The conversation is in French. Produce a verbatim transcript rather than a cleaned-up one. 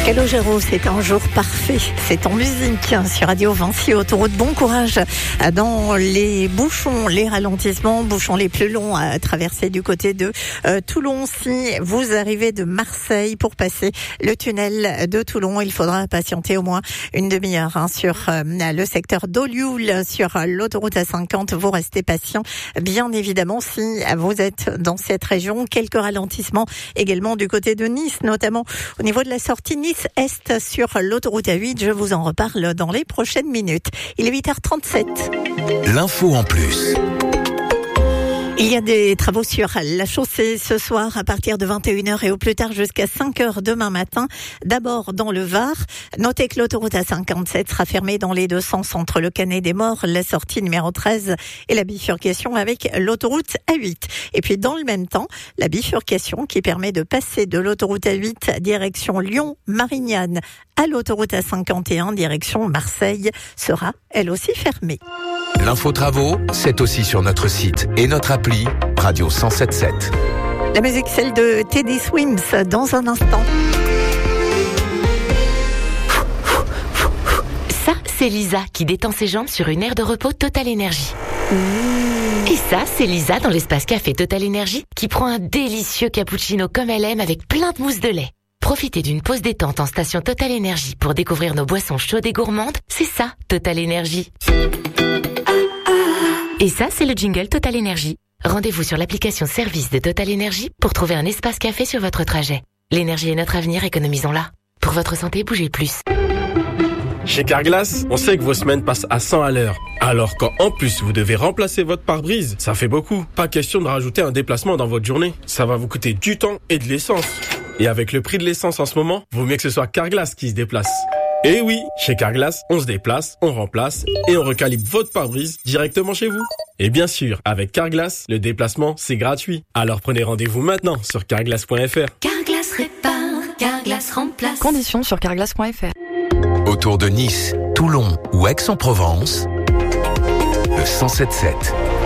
Calogero, c'est un jour parfait. C'est en musique sur Radio Vinci Autoroute. Bon courage dans les bouchons, les ralentissements, bouchons les plus longs à traverser du côté de euh, Toulon. Si vous arrivez de Marseille pour passer le tunnel de Toulon, il faudra patienter au moins une demi-heure hein, sur euh, le secteur d'Olioul, sur l'autoroute A cinquante. Vous restez patient, bien évidemment, si vous êtes dans cette région. Quelques ralentissements également du côté de Nice, notamment au niveau de la sortie Nice-Est sur l'autoroute A huit. Je vous en reparle dans les prochaines minutes. Il est huit heures trente-sept. L'info en plus. Il y a des travaux sur la chaussée ce soir à partir de vingt et une heures et au plus tard jusqu'à cinq heures demain matin. D'abord dans le Var. Notez que l'autoroute A cinquante-sept sera fermée dans les deux sens entre le Canet des Morts, la sortie numéro treize et la bifurcation avec l'autoroute A huit. Et puis dans le même temps, la bifurcation qui permet de passer de l'autoroute A huit direction Lyon-Marignane à l'autoroute A cinquante et un direction Marseille sera elle aussi fermée. L'info travaux, c'est aussi sur notre site et notre appli Radio cent sept sept. La musique, celle de Teddy Swims, dans un instant. Ça, c'est Lisa qui détend ses jambes sur une aire de repos Total Énergie. Mmh. Et ça, c'est Lisa dans l'espace café Total Énergie qui prend un délicieux cappuccino comme elle aime avec plein de mousse de lait. Profitez d'une pause détente en station Total Énergie pour découvrir nos boissons chaudes et gourmandes. C'est ça, Total Énergie. Et ça, c'est le jingle Total Énergie. Rendez-vous sur l'application service de Total Énergie pour trouver un espace café sur votre trajet. L'énergie est notre avenir, économisons-la. Pour votre santé, bougez plus. Chez Carglass, on sait que vos semaines passent à cent à l'heure. Alors quand en plus vous devez remplacer votre pare-brise, ça fait beaucoup. Pas question de rajouter un déplacement dans votre journée. Ça va vous coûter du temps et de l'essence. Et avec le prix de l'essence en ce moment, vaut mieux que ce soit Carglass qui se déplace. Et oui, chez Carglass, on se déplace, on remplace et on recalibre votre pare-brise directement chez vous. Et bien sûr, avec Carglass, le déplacement, c'est gratuit. Alors prenez rendez-vous maintenant sur carglass point f r. Carglass répare, Carglass remplace. Conditions sur carglass point f r. Autour de Nice, Toulon ou Aix-en-Provence, le cent sept sept.